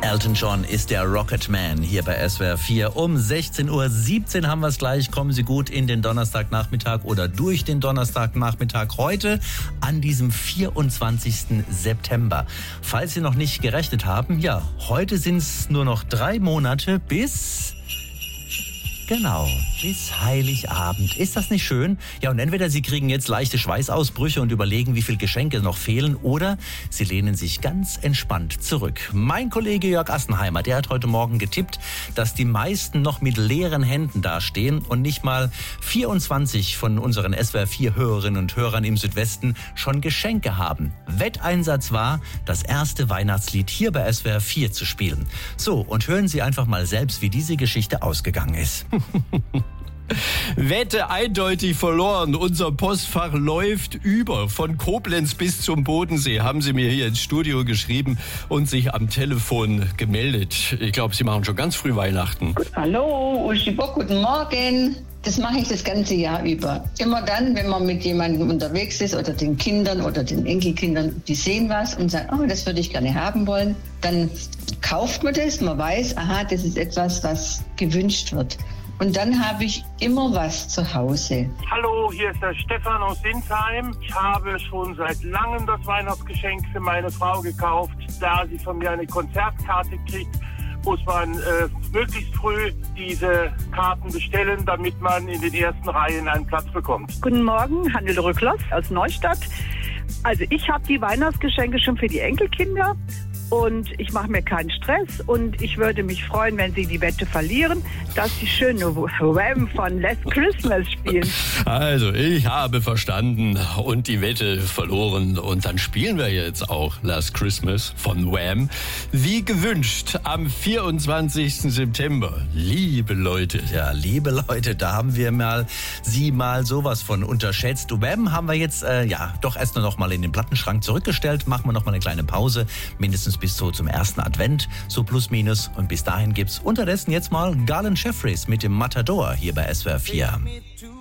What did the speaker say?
Elton John ist der Rocket Man hier bei SWR 4. Um 16.17 Uhr haben wir es gleich. Kommen Sie gut in den Donnerstagnachmittag oder durch den Donnerstagnachmittag heute an diesem 24. September. Falls Sie noch nicht gerechnet haben, ja, heute sind es nur noch 3 Monate bis Heiligabend. Ist das nicht schön? Ja, und entweder Sie kriegen jetzt leichte Schweißausbrüche und überlegen, wie viele Geschenke noch fehlen, oder Sie lehnen sich ganz entspannt zurück. Mein Kollege Jörg Assenheimer, der hat heute Morgen getippt, dass die meisten noch mit leeren Händen dastehen und nicht mal 24 von unseren SWR 4 Hörerinnen und Hörern im Südwesten schon Geschenke haben. Wetteinsatz war, das erste Weihnachtslied hier bei SWR 4 zu spielen. So, und hören Sie einfach mal selbst, wie diese Geschichte ausgegangen ist. Wette eindeutig verloren. Unser Postfach läuft über. Von Koblenz bis zum Bodensee haben Sie mir hier ins Studio geschrieben und sich am Telefon gemeldet. Ich glaube, Sie machen schon ganz früh Weihnachten. Hallo, Uschi Bock, guten Morgen. Das mache ich das ganze Jahr über. Immer dann, wenn man mit jemandem unterwegs ist oder den Kindern oder den Enkelkindern, die sehen was und sagen, oh, das würde ich gerne haben wollen, dann kauft man das, man weiß, aha, das ist etwas, was gewünscht wird. Und dann habe ich immer was zu Hause. Hallo, hier ist der Stefan aus Sinsheim. Ich habe schon seit langem das Weihnachtsgeschenk für meine Frau gekauft. Da sie von mir eine Konzertkarte kriegt, muss man möglichst früh diese Karten bestellen, damit man in den ersten Reihen einen Platz bekommt. Guten Morgen, Hannele Rücklos aus Neustadt. Also ich habe die Weihnachtsgeschenke schon für die Enkelkinder. Und ich mache mir keinen Stress und ich würde mich freuen, wenn Sie die Wette verlieren, dass Sie schöne Wham von Last Christmas spielen. Also, ich habe verstanden und die Wette verloren. Und dann spielen wir jetzt auch Last Christmas von Wham. Wie gewünscht am 24. September. Liebe Leute. Ja, liebe Leute, da haben wir Sie mal sowas von unterschätzt. Wham haben wir jetzt doch erst noch mal in den Plattenschrank zurückgestellt. Machen wir noch mal eine kleine Pause, mindestens bis so zum ersten Advent, so plus minus. Und bis dahin gibt's unterdessen jetzt mal Garland Jeffries mit dem Matador hier bei SWR 4.